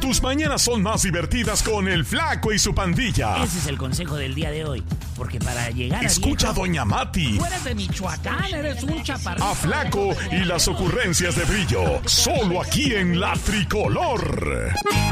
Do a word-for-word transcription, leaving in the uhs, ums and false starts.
tus mañanas son más divertidas con el Flaco y su pandilla. Ese es el consejo del día de hoy. Porque para llegar a Escucha a Doña Mati. Tú eres de Michoacán, eres un chaparrito. A Flaco y las ocurrencias de Brillo. Solo aquí en La Tricolor.